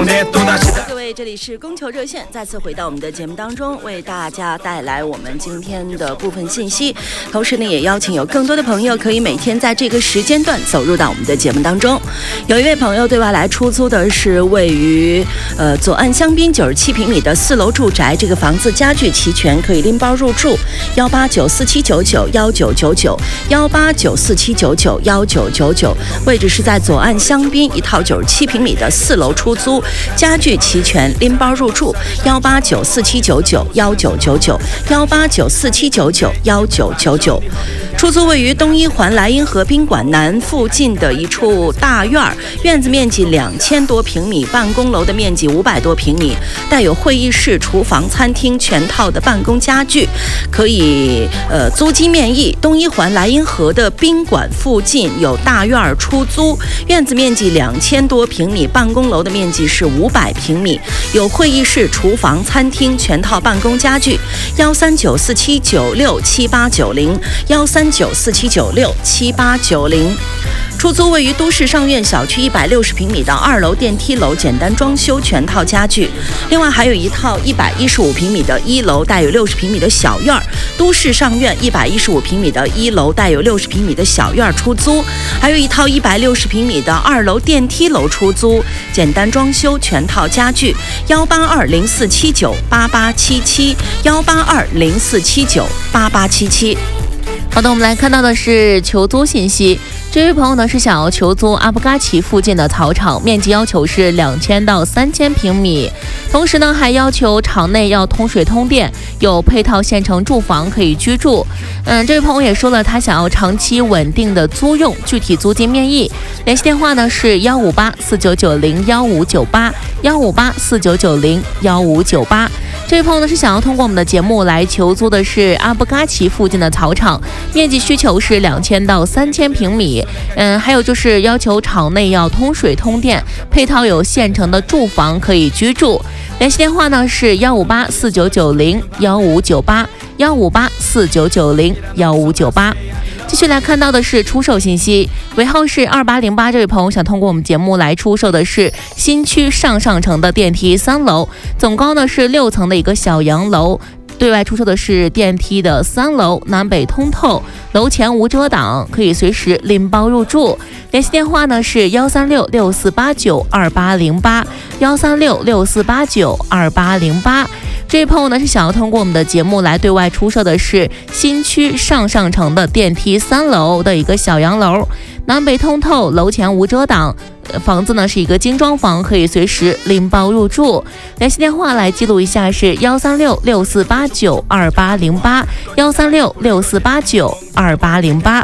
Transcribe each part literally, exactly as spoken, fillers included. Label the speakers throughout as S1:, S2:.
S1: 各位，这里是供求热线，再次回到我们的节目当中，为大家带来我们今天的部分信息。同时呢，也邀请有更多的朋友可以每天在这个时间段走入到我们的节目当中。有一位朋友对外来出租的是位于呃左岸香槟九十七平米的四楼住宅，这个房子家具齐全，可以拎包入住。幺八九四七九九幺九九九幺八九四七九九幺九九九，位置是在左岸香槟一套九十七平米的四楼出租，家具齐全，拎包入住。幺八九四七九九幺九九九幺八九四七九九幺九九九，出租位于东一环莱茵河宾馆南附近的一处大院，院子面积两千多平米，办公楼的面积五百多平米，带有会议室、厨房、餐厅全套的办公家具，可以呃租金面议。东一环莱茵河的宾馆附近有大院出租，院子面积两千多平米，办公楼的面积是五百平米，有会议室、厨房、餐厅全套办公家具。幺三九四七九六七八九零幺三九四七九六七八九零。出租位于都市上苑小区一百六十平米的二楼电梯楼，简单装修，全套家具。另外还有一套一百一十五平米的一楼，带有六十平米的小院儿。都市上苑一百一十五平米的一楼，带有六十平米的小院儿出租。还有一套一百六十平米的二楼电梯楼出租，简单装修，全套家具。幺八二零四七九八八七七幺八二零四七九八八七七。
S2: 好的，我们来看到的是求租信息。这位朋友呢是想要求租阿布嘎奇附近的草场，面积要求是两千到三千平米，同时呢还要求场内要通水通电，有配套现成住房可以居住。嗯，这位朋友也说了，他想要长期稳定的租用，具体租金面议。联系电话呢是幺五八四九九零幺五九八幺五八四九九零幺五九八。这位朋友呢是想要通过我们的节目来求租的是阿布嘎奇附近的草场，面积需求是两千到三千平米。嗯，还有就是要求场内要通水通电，配套有现成的住房可以居住。联系电话呢是幺五八四九九零幺五九八幺五八四九九零幺五九八。继续来看到的是出售信息，尾号是二八零八。这位朋友想通过我们节目来出售的是新区上上城的电梯三楼，总高呢是六层的一个小洋楼。对外出售的是电梯的三楼，南北通透，楼前无遮挡，可以随时拎包入住。联系电话呢是幺三六六四八九二八零八幺三六六四八九二八零八。这位朋友呢是想要通过我们的节目来对外出售的是新区上上城的电梯三楼的一个小洋楼，南北通透，楼前无遮挡，房子呢是一个精装房，可以随时拎包入住。联系电话来记录一下是幺三六六四八九二八零八幺三六六四八九二八零八。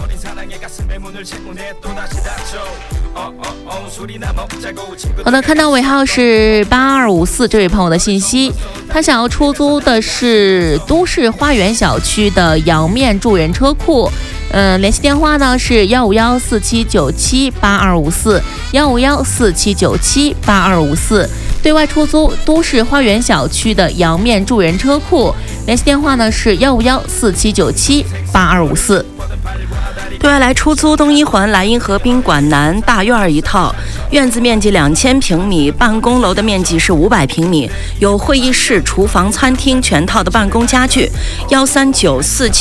S2: 好的，看到尾号是八二五四这位朋友的信息，他想要出租的是都市花园小区的阳面助人车库。嗯，联系电话呢是幺五幺四七九七八二五四幺五幺四七九七八二五四。对外出租都市花园小区的阳面助人车库，联系电话呢是幺五幺四七九七八二五四。
S1: 对外来出租东一环莱茵河宾馆南大院一套，院子面积两千平米，办公楼的面积是五百平米，有会议室、厨房、餐厅全套的办公家具。幺三九四七